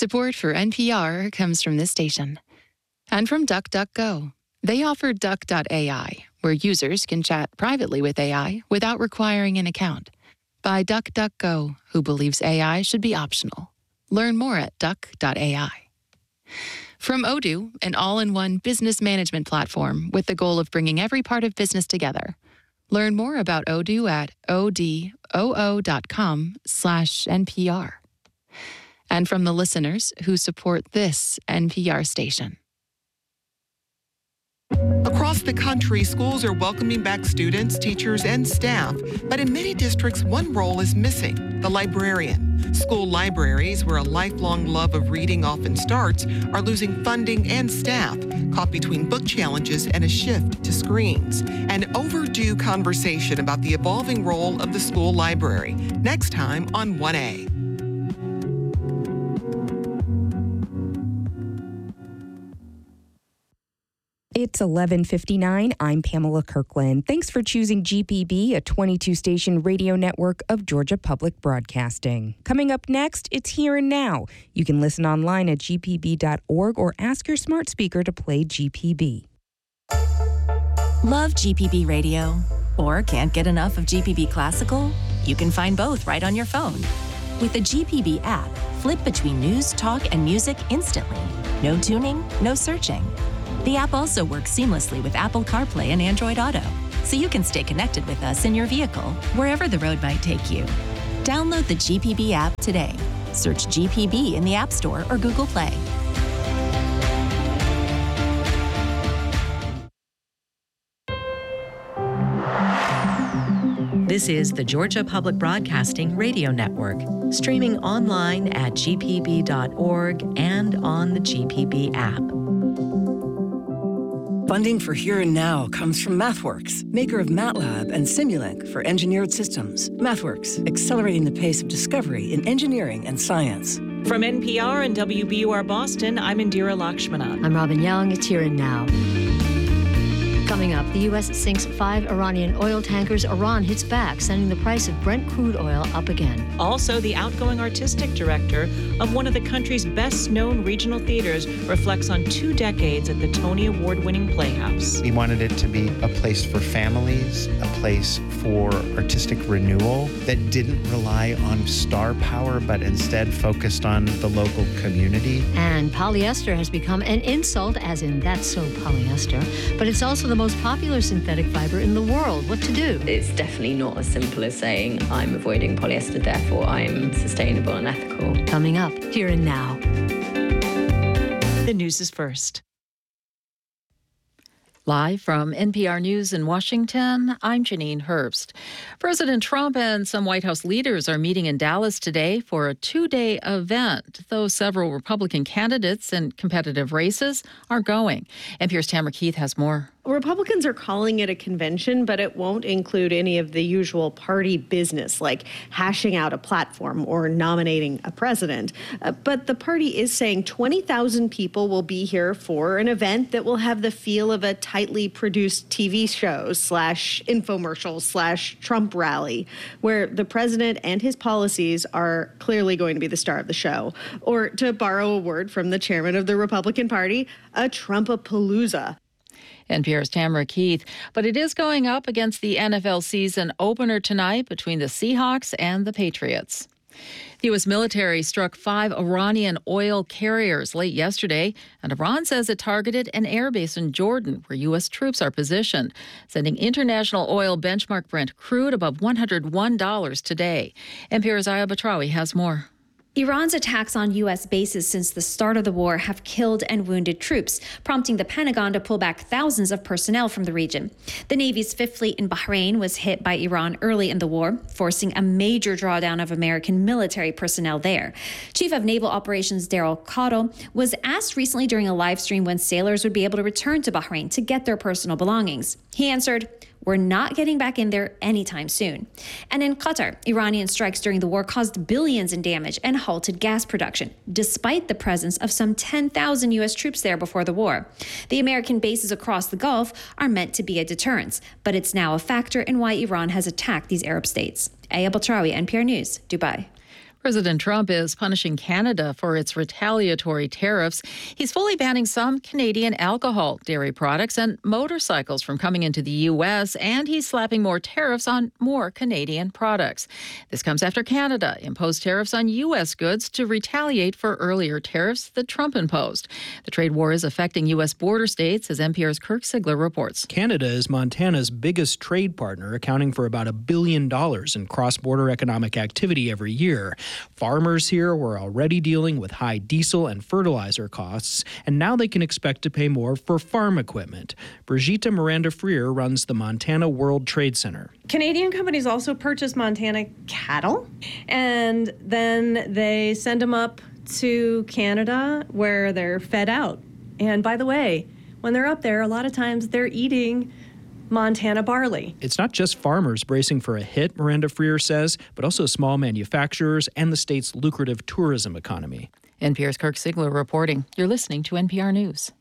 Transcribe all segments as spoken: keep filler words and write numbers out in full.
Support for N P R comes from this station. And from DuckDuckGo. They offer Duck dot A I, where users can chat privately with A I without requiring an account. By DuckDuckGo, who believes A I should be optional. Learn more at duck dot A I. From Odoo, an all-in-one business management platform with the goal of bringing every part of business together. Learn more about Odoo at odoo.com slash NPR. And from the listeners who support this N P R station. Across the country, schools are welcoming back students, teachers, and staff. But in many districts, one role is missing, the librarian. School libraries, where a lifelong love of reading often starts, are losing funding and staff, caught between book challenges and a shift to screens. An overdue conversation about the evolving role of the school library. Next time on one A. It's eleven fifty-nine. I'm Pamela Kirkland. Thanks for choosing G P B, a twenty-two station radio network of Georgia Public Broadcasting. Coming up next, it's Here and Now. You can listen online at g p b dot org or ask your smart speaker to play G P B. Love G P B radio? Or can't get enough of G P B Classical? You can find both right on your phone. With the G P B app, flip between news, talk, and music instantly. No tuning, no searching. The app also works seamlessly with Apple CarPlay and Android Auto, so you can stay connected with us in your vehicle, wherever the road might take you. Download the G P B app today. Search G P B in the App Store or Google Play. This is the Georgia Public Broadcasting Radio Network, streaming online at g p b dot org and on the G P B app. Funding for Here and Now comes from MathWorks, maker of MATLAB and Simulink for engineered systems. MathWorks, accelerating the pace of discovery in engineering and science. From N P R and W B U R Boston, I'm Indira Lakshmana. I'm Robin Young. It's Here and Now. Coming up, the U S sinks five Iranian oil tankers. Iran hits back, sending the price of Brent crude oil up again. Also, the outgoing artistic director of one of the country's best-known regional theaters reflects on two decades at the Tony Award-winning Playhouse. We wanted it to be a place for families, a place for artistic renewal that didn't rely on star power, but instead focused on the local community. And polyester has become an insult, as in that's so polyester, but it's also the most popular synthetic fiber in the world. What to do? It's definitely not as simple as saying I'm avoiding polyester, therefore I'm sustainable and ethical. Coming up, Here and Now. The news is first. Live from N P R News in Washington, I'm Janine Herbst. President Trump and some White House leaders are meeting in Dallas today for a two-day event, though several Republican candidates in competitive races are going. N P R's Tamara Keith has more. Republicans are calling it a convention, but it won't include any of the usual party business, like hashing out a platform or nominating a president. Uh, but the party is saying twenty thousand people will be here for an event that will have the feel of a tightly produced T V show slash infomercial slash Trump rally, where the president and his policies are clearly going to be the star of the show. Or, to borrow a word from the chairman of the Republican Party, a Trumpapalooza. N P R's Tamara Keith. But it is going up against the N F L season opener tonight between the Seahawks and the Patriots. The U S military struck five Iranian oil carriers late yesterday, and Iran says it targeted an airbase in Jordan where U S troops are positioned, sending international oil benchmark Brent crude above one hundred one dollars today. N P R's Aya Batrawi has more. Iran's attacks on U S bases since the start of the war have killed and wounded troops, prompting the Pentagon to pull back thousands of personnel from the region. The Navy's Fifth Fleet in Bahrain was hit by Iran early in the war, forcing a major drawdown of American military personnel there. Chief of Naval Operations Daryl Cottle was asked recently during a live stream when sailors would be able to return to Bahrain to get their personal belongings. He answered, "We're not getting back in there anytime soon." And in Qatar, Iranian strikes during the war caused billions in damage and halted gas production, despite the presence of some ten thousand U S troops there before the war. The American bases across the Gulf are meant to be a deterrence, but it's now a factor in why Iran has attacked these Arab states. Aya Batrawi, N P R News, Dubai. President Trump is punishing Canada for its retaliatory tariffs. He's fully banning some Canadian alcohol, dairy products, and motorcycles from coming into the U S, and he's slapping more tariffs on more Canadian products. This comes after Canada imposed tariffs on U S goods to retaliate for earlier tariffs that Trump imposed. The trade war is affecting U S border states, as N P R's Kirk Sigler reports. Canada is Montana's biggest trade partner, accounting for about a billion dollars in cross-border economic activity every year. Farmers here were already dealing with high diesel and fertilizer costs, and now they can expect to pay more for farm equipment. Brigitte Miranda-Freer runs the Montana World Trade Center. Canadian companies also purchase Montana cattle, and then they send them up to Canada where they're fed out. And by the way, when they're up there, a lot of times they're eating Montana barley. It's not just farmers bracing for a hit, Miranda-Freer says, but also small manufacturers and the state's lucrative tourism economy. N P R's Kirk Sigler reporting. You're listening to N P R News.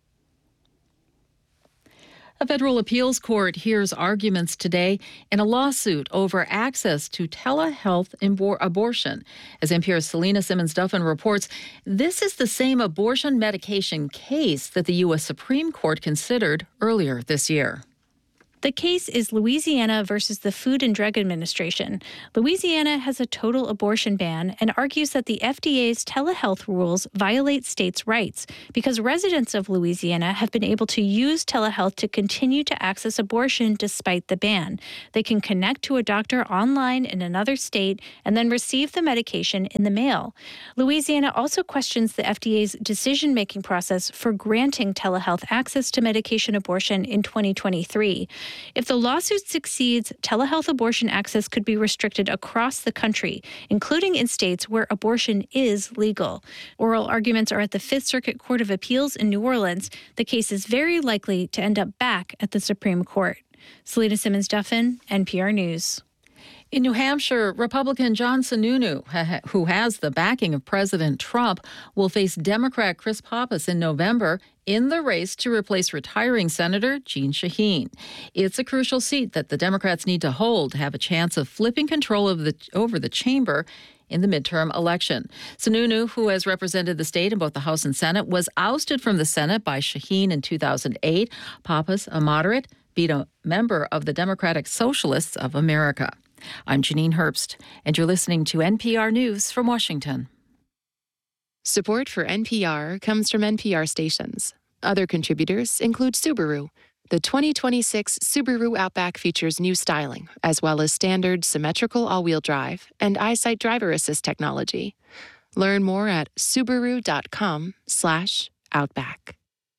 A federal appeals court hears arguments today in a lawsuit over access to telehealth abortion. As N P R's Selena Simmons-Duffin reports, this is the same abortion medication case that the U S Supreme Court considered earlier this year. The case is Louisiana versus the Food and Drug Administration. Louisiana has a total abortion ban and argues that the F D A's telehealth rules violate states' rights because residents of Louisiana have been able to use telehealth to continue to access abortion despite the ban. They can connect to a doctor online in another state and then receive the medication in the mail. Louisiana also questions the F D A's decision-making process for granting telehealth access to medication abortion in twenty twenty-three. If the lawsuit succeeds, telehealth abortion access could be restricted across the country, including in states where abortion is legal. Oral arguments are at the Fifth Circuit Court of Appeals in New Orleans. The case is very likely to end up back at the Supreme Court. Selena Simmons-Duffin, N P R News. In New Hampshire, Republican John Sununu, who has the backing of President Trump, will face Democrat Chris Pappas in November in the race to replace retiring Senator Jeanne Shaheen. It's a crucial seat that the Democrats need to hold to have a chance of flipping control of the, over the chamber in the midterm election. Sununu, who has represented the state in both the House and Senate, was ousted from the Senate by Shaheen in two thousand eight. Pappas, a moderate, beat a member of the Democratic Socialists of America. I'm Janine Herbst, and you're listening to N P R News from Washington. Support for N P R comes from N P R stations. Other contributors include Subaru. The twenty twenty-six Subaru Outback features new styling, as well as standard symmetrical all-wheel drive and EyeSight driver assist technology. Learn more at subaru.com slash outback.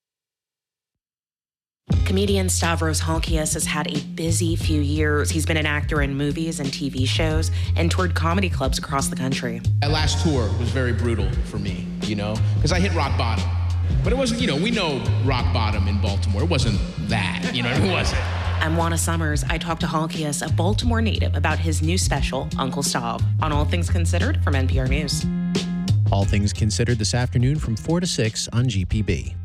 Comedian Stavros Halkias has had a busy few years. He's been an actor in movies and T V shows and toured comedy clubs across the country. That last tour was very brutal for me, you know, because I hit rock bottom. But it wasn't, you know, we know rock bottom in Baltimore. It wasn't that, you know, it wasn't. I'm Juana Summers. I talked to Halkias, a Baltimore native, about his new special, Uncle Stav, on All Things Considered from N P R News. All Things Considered this afternoon from four to six on G P B.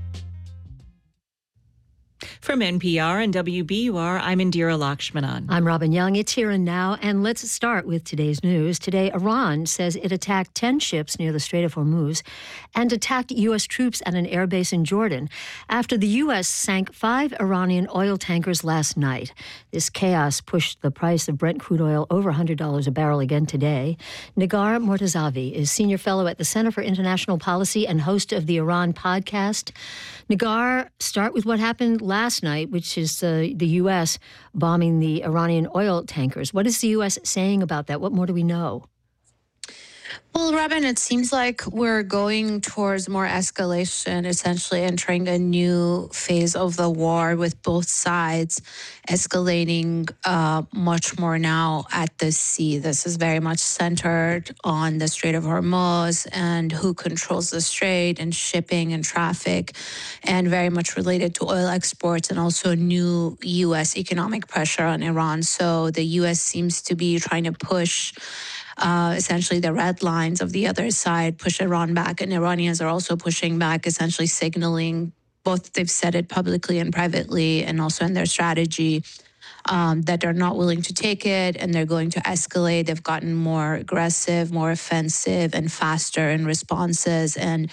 From N P R and W B U R, I'm Indira Lakshmanan. I'm Robin Young. It's Here and Now, and let's start with today's news. Today, Iran says it attacked ten ships near the Strait of Hormuz and attacked U S troops at an airbase in Jordan after the U S sank five Iranian oil tankers last night. This chaos pushed the price of Brent crude oil over one hundred dollars a barrel again today. Nagar Mortazavi is senior fellow at the Center for International Policy and host of the Iran podcast. Nagar, start with what happened last night, which is uh, the U S bombing the Iranian oil tankers. What is the U S saying about that? What more do we know? Well, Robin, it seems like we're going towards more escalation, essentially entering a new phase of the war with both sides escalating uh, much more now at the sea. This is very much centered on the Strait of Hormuz and who controls the strait and shipping and traffic, and very much related to oil exports and also new U S economic pressure on Iran. So the U S seems to be trying to push Uh, essentially the red lines of the other side, push Iran back, and Iranians are also pushing back, essentially signaling, both they've said it publicly and privately and also in their strategy, um, that they're not willing to take it and they're going to escalate. They've gotten more aggressive, more offensive, and faster in responses. And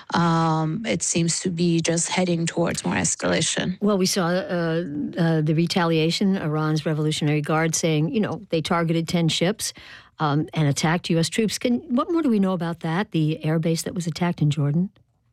um, it seems to be just heading towards more escalation. Well, we saw uh, uh, the retaliation, Iran's Revolutionary Guard saying, you know, they targeted ten ships um, and attacked U S troops. Can, what more do we know about that, the air base that was attacked in Jordan?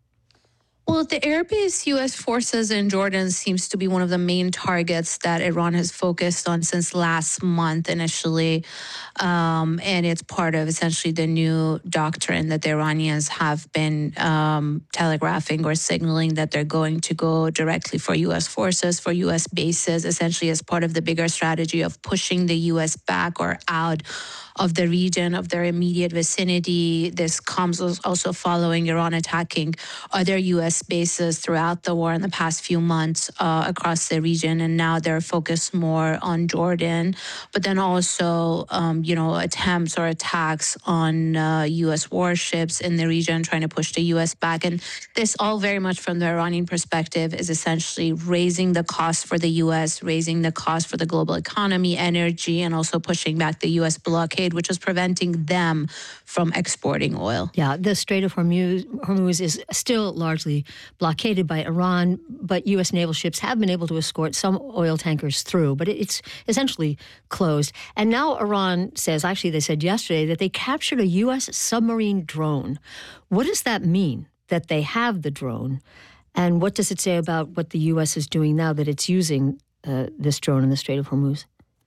Well, the airbase U S forces in Jordan seems to be one of the main targets that Iran has focused on since last month initially. Um, and it's part of essentially the new doctrine that the Iranians have been um, telegraphing or signaling that they're going to go directly for U S forces, for U S bases, essentially as part of the bigger strategy of pushing the U S back or out of the region, of their immediate vicinity. This comes also following Iran attacking other U S bases throughout the war in the past few months uh, across the region, and now they're focused more on Jordan, but then also, um, you know, attempts or attacks on uh, U S warships in the region, trying to push the U S back. And this all very much from the Iranian perspective is essentially raising the cost for the U S, raising the cost for the global economy, energy, and also pushing back the U S blockade, which is preventing them from exporting oil. Yeah, the Strait of Hormuz, Hormuz is still largely blockaded by Iran, but U S naval ships have been able to escort some oil tankers through, but it's essentially closed. And now Iran says, actually they said yesterday, that they captured a U S submarine drone. What does that mean, that they have the drone? And what does it say about what the U S is doing now that it's using uh, this drone in the Strait of Hormuz?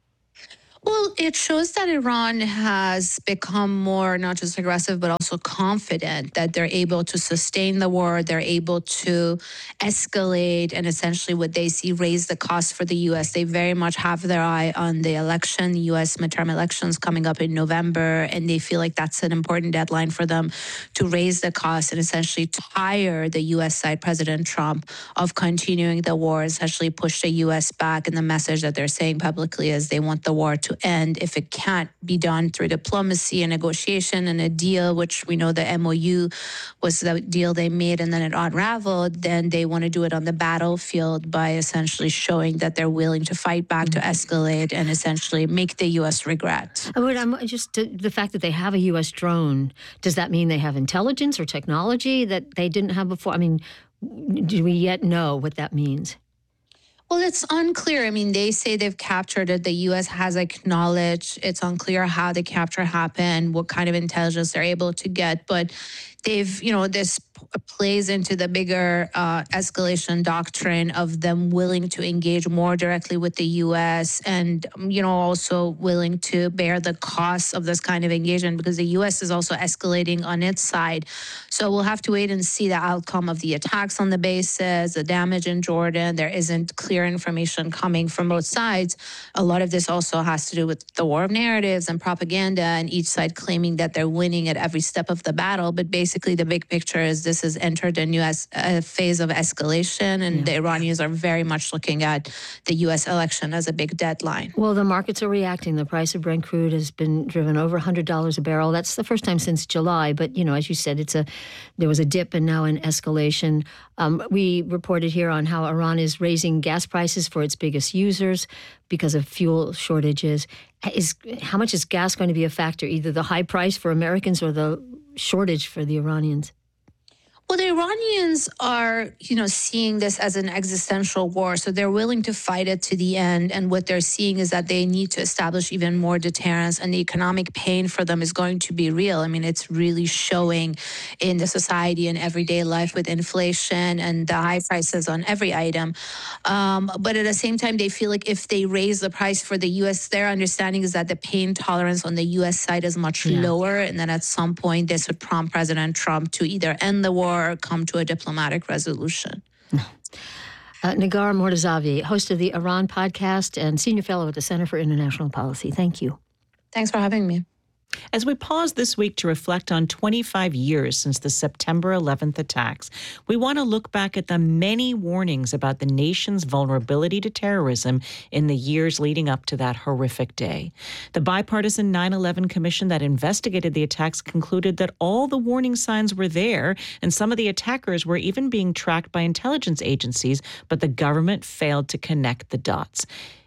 Well, it shows that Iran has become more not just aggressive, but also confident that they're able to sustain the war. They're able to escalate and essentially what they see raise the cost for the U S. They very much have their eye on the election, U S midterm elections coming up in November, and they feel like that's an important deadline for them to raise the cost and essentially tire the U S side, President Trump, of continuing the war, essentially push the U S back. And the message that they're saying publicly is they want the war to end. If it can't be done through diplomacy and negotiation and a deal, which we know the M O U was the deal they made and then it unraveled, then they want to do it on the battlefield by essentially showing that they're willing to fight back, to escalate, and essentially make the U S regret. But I'm just the fact that they have a U S drone, does that mean they have intelligence or technology that they didn't have before? I mean, do we yet know what that means? Well, it's unclear. I mean, they say they've captured it. The U S has acknowledged. It's unclear how the capture happened, what kind of intelligence they're able to get. But they've, you know, this plays into the bigger uh, escalation doctrine of them willing to engage more directly with the U S and, you know, also willing to bear the costs of this kind of engagement because the U S is also escalating on its side. So we'll have to wait and see the outcome of the attacks on the bases, the damage in Jordan. There isn't clear information coming from both sides. A lot of this also has to do with the war of narratives and propaganda and each side claiming that they're winning at every step of the battle. But basically the big picture is this has entered a new es- a phase of escalation, and yeah. the Iranians are very much looking at the U S election as a big deadline. Well, the markets are reacting. The price of Brent crude has been driven over one hundred dollars a barrel. That's the first time since July. But, you know, as you said, it's a there was a dip and now an escalation. Um, we reported here on how Iran is raising gas prices for its biggest users because of fuel shortages. Is how much is gas going to be a factor, either the high price for Americans or the shortage for the Iranians? Well, the Iranians are, you know, seeing this as an existential war, so they're willing to fight it to the end. And what they're seeing is that they need to establish even more deterrence, and the economic pain for them is going to be real. I mean, it's really showing in the society and everyday life with inflation and the high prices on every item. Um, but at the same time, they feel like if they raise the price for the U S, their understanding is that the pain tolerance on the U S side is much yeah. lower, and that at some point this would prompt President Trump to either end the war or come to a diplomatic resolution. Uh, Negar Mortazavi, host of the Iran podcast and senior fellow at the Center for International Policy. Thank you. Thanks for having me. As we pause this week to reflect on twenty-five years since the September eleventh attacks, we want to look back at the many warnings about the nation's vulnerability to terrorism in the years leading up to that horrific day. The bipartisan nine eleven commission that investigated the attacks concluded that all the warning signs were there, and some of the attackers were even being tracked by intelligence agencies, but the government failed to connect the dots.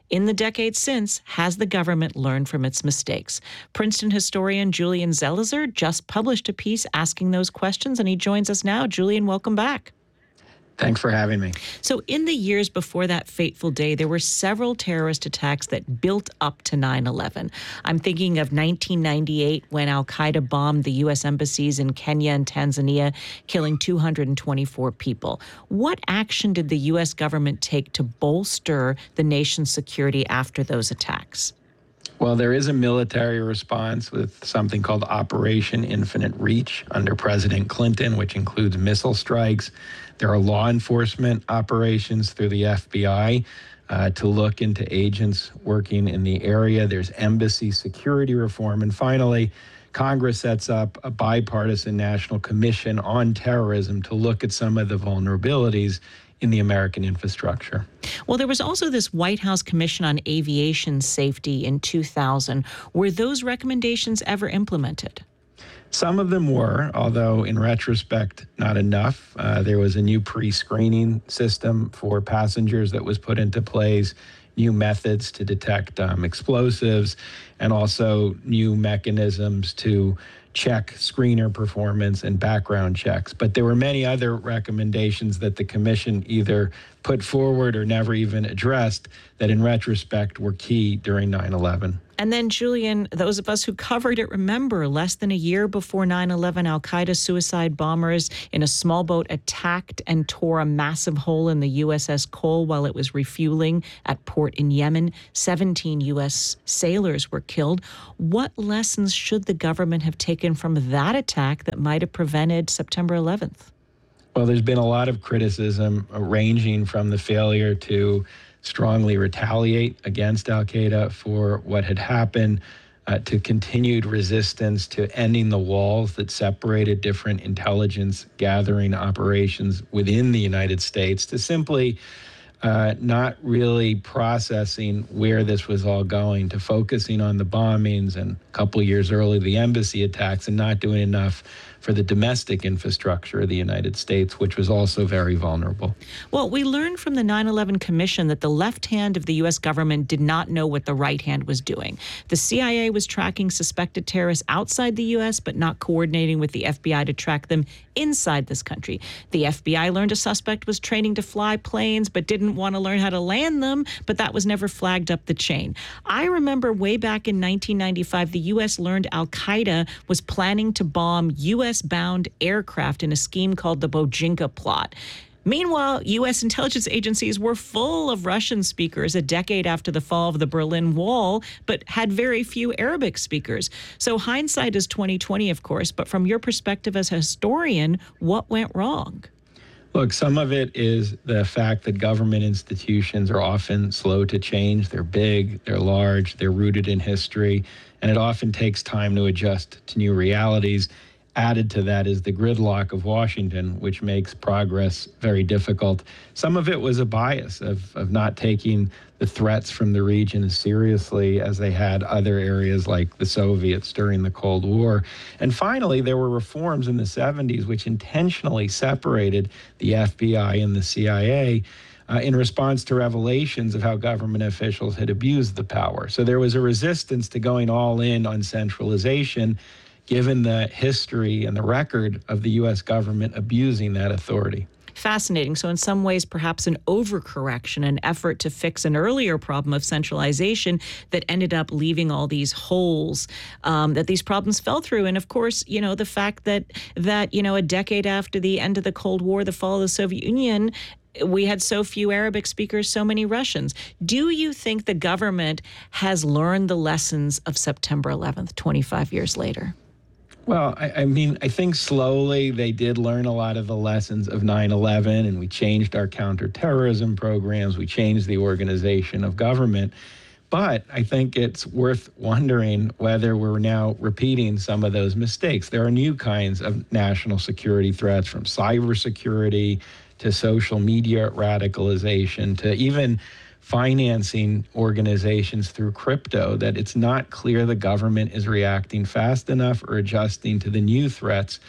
In the decades since, has the government learned from its mistakes? Princeton historian Julian Zelizer just published a piece asking those questions, and he joins us now. Julian, welcome back. Thanks for having me. So in the years before that fateful day, there were several terrorist attacks that built up to nine eleven. I'm thinking of nineteen ninety-eight when al-Qaeda bombed the U S embassies in Kenya and Tanzania, killing two hundred twenty-four people. What action did the U S government take to bolster the nation's security after those attacks? Well, there is a military response with something called Operation Infinite Reach under President Clinton, which includes missile strikes. There are law enforcement operations through the F B I uh, to look into agents working in the area. There's embassy security reform. And finally, Congress sets up a bipartisan national commission on terrorism to look at some of the vulnerabilities in the American infrastructure. Well, there was also this White House Commission on Aviation Safety in two thousand. Were those recommendations ever implemented? Some of them were, although in retrospect, not enough. Uh, there was a new pre-screening system for passengers that was put into place, new methods to detect um, explosives, and also new mechanisms to check screener performance and background checks. But there were many other recommendations that the commission either put forward or never even addressed that in retrospect were key during nine eleven. And then, Julian, those of us who covered it remember less than a year before nine eleven, al-Qaeda suicide bombers in a small boat attacked and tore a massive hole in the U S S Cole while it was refueling at port in Yemen. seventeen U S sailors were killed. What lessons should the government have taken from that attack that might have prevented September eleventh? Well, there's been a lot of criticism uh, ranging from the failure to strongly retaliate against al-Qaeda for what had happened, uh, to continued resistance to ending the walls that separated different intelligence gathering operations within the United States, to simply uh, not really processing where this was all going, to focusing on the bombings and a couple of years early, the embassy attacks, and not doing enough for the domestic infrastructure of the United States, which was also very vulnerable. Well, we learned from the nine eleven Commission that the left hand of the U S government did not know what the right hand was doing. The C I A was tracking suspected terrorists outside the U S, but not coordinating with the F B I to track them inside this country. The F B I learned a suspect was training to fly planes, but didn't want to learn how to land them, but that was never flagged up the chain. I remember way back in nineteen ninety-five, the U S learned al-Qaeda was planning to bomb U S bound aircraft in a scheme called the Bojinka plot. Meanwhile, U S intelligence agencies were full of Russian speakers a decade after the fall of the Berlin Wall, but had very few Arabic speakers. So hindsight is twenty twenty, of course, but from your perspective as a historian, what went wrong? Look, some of it is the fact that government institutions are often slow to change. They're big, they're large, they're rooted in history, and it often takes time to adjust to new realities. Added to that is the gridlock of Washington, which makes progress very difficult. Some of it was a bias of, of not taking the threats from the region as seriously as they had other areas like the Soviets during the Cold War. And finally, there were reforms in the seventies which intentionally separated the F B I and the C I A uh, in response to revelations of how government officials had abused the power. So there was a resistance to going all in on centralization, given the history and the record of the U S government abusing that authority. Fascinating. So in some ways, perhaps an overcorrection, an effort to fix an earlier problem of centralization that ended up leaving all these holes um, that these problems fell through. And of course, you know, the fact that, that, you know, a decade after the end of the Cold War, the fall of the Soviet Union, we had so few Arabic speakers, so many Russians. Do you think the government has learned the lessons of September eleventh, twenty-five years later? Well, I, I mean, I think slowly they did learn a lot of the lessons of nine eleven, and we changed our counterterrorism programs. We changed the organization of government. But I think it's worth wondering whether we're now repeating some of those mistakes. There are new kinds of national security threats, from cybersecurity to social media radicalization to even financing organizations through crypto, that it's not clear the government is reacting fast enough or adjusting to the new threats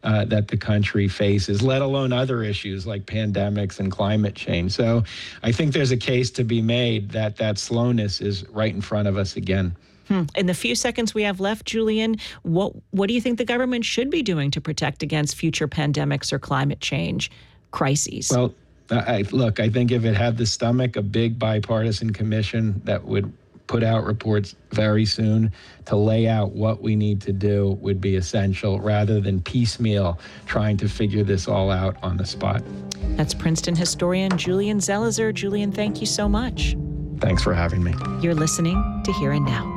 uh, that the country faces, let alone other issues like pandemics and climate change. So I think there's a case to be made that that slowness is right in front of us again. Hmm. In the few seconds we have left, Julian, what what do you think the government should be doing to protect against future pandemics or climate change crises? Well, I, look, I think if it had the stomach, a big bipartisan commission that would put out reports very soon to lay out what we need to do would be essential, rather than piecemeal trying to figure this all out on the spot. That's Princeton historian Julian Zelizer. Julian, thank you so much. Thanks for having me. You're listening to Here and Now.